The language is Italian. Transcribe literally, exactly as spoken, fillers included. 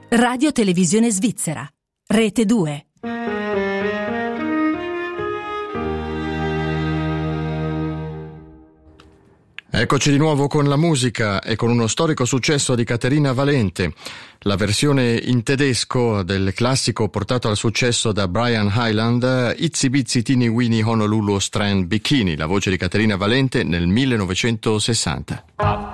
Radio Televisione Svizzera, Rete due. Eccoci di nuovo con la musica e con uno storico successo di Caterina Valente, la versione in tedesco del classico portato al successo da Brian Hyland, Itsy Bitsy Teeny Weeny Honolulu Strand Bikini, la voce di Caterina Valente nel millenovecentosessanta.